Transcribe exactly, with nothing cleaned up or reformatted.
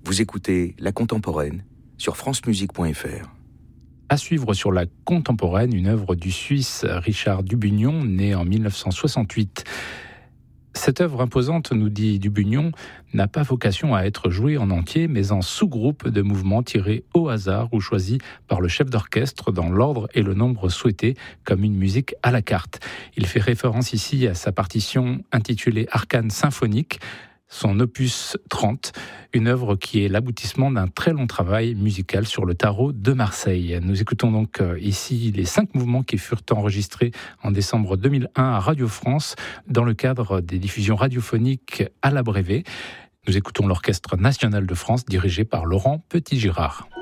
Vous écoutez La Contemporaine sur francemusique point f r. À suivre sur La Contemporaine, une œuvre du Suisse Richard Dubugnon, né en mille neuf cent soixante-huit. Cette œuvre imposante, nous dit Dubugnon, n'a pas vocation à être jouée en entier, mais en sous-groupe de mouvements tirés au hasard ou choisis par le chef d'orchestre dans l'ordre et le nombre souhaités, comme une musique à la carte. Il fait référence ici à sa partition intitulée Arcane symphonique, son opus trente, une œuvre qui est l'aboutissement d'un très long travail musical sur le tarot de Marseille. Nous écoutons donc ici les cinq mouvements qui furent enregistrés en décembre deux mille un à Radio France dans le cadre des diffusions radiophoniques à l'Abrévé. Nous écoutons l'Orchestre national de France dirigé par Laurent Petit-Girard.